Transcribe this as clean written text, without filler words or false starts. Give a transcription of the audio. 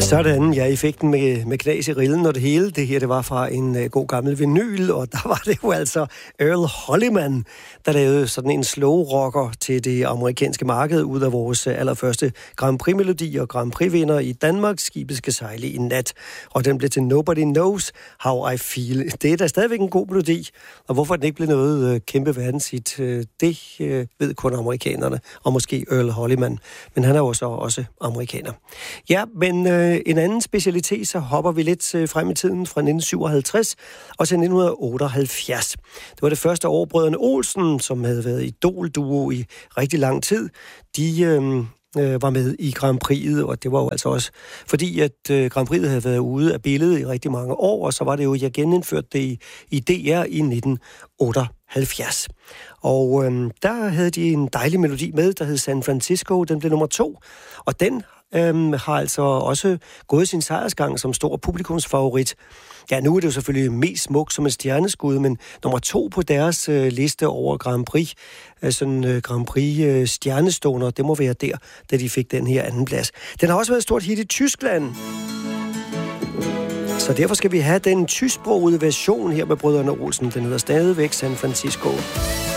Sådan, ja, effekten med knas i rillen og det hele. Det her, det var fra en god gammel vinyl, og der var det jo altså Earl Holliman, der lavede sådan en slow rocker til det amerikanske marked ud af vores allerførste Grand Prix-melodi og Grand Prix-vinder i Danmark. Skibet skal sejle i nat, og den blev til Nobody Knows How I Feel. Det er da stadigvæk en god melodi, og hvorfor den ikke blev noget kæmpe verdenshit, det ved kun amerikanerne, og måske Earl Holliman, men han er jo så også amerikaner. Ja, men en anden specialitet, så hopper vi lidt frem i tiden fra 1957 og til 1978. Det var det første år, brødrene Olsen, som havde været idolduo i rigtig lang tid, de var med i Grand Prix'et, og det var jo altså også fordi, at Grand Prix'et havde været ude af billedet i rigtig mange år, og så var det jo, jeg genindførte det i DR i 1978. Og der havde de en dejlig melodi med, der hed San Francisco, den blev nummer 2, og den har altså også gået sin sejrsgang som stor publikumsfavorit. Ja, nu er det jo selvfølgelig mest smukt som et stjerneskud, men nummer 2 på deres liste over Grand Prix, sådan Grand Prix stjerneståender, det må være der, da de fik den her anden plads. Den har også været et stort hit i Tyskland. Så derfor skal vi have den tysksprogede version her med brødrene Olsen. Den hedder stadigvæk San Francisco.